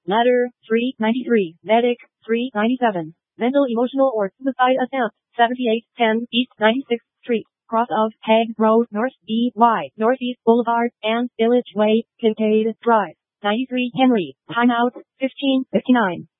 Letter 393. Medic 397. Mental emotional or suicide attempt. 7810 East 96th Street. Cross of Hague Road North EY. Northeast Boulevard and Village Way. Kincaid Drive. 93 Henry. Timeout 15:59.